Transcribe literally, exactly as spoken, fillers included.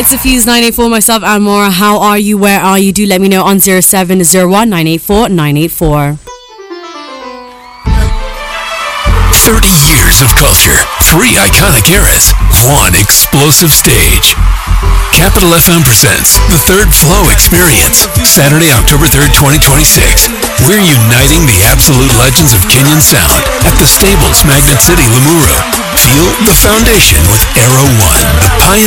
It's a Fuse nine eight four, myself and Maura. How are you? Where are you? Do let me know on zero seven zero one nine eight four nine eight four. thirty years of culture, three iconic eras, one explosive stage. Capital F M presents the Third Flow Experience, Saturday, October third, twenty twenty-six. We're uniting the absolute legends of Kenyan sound at the Stables, Magnet City, Limuru. Feel the foundation with Aero One, the pioneer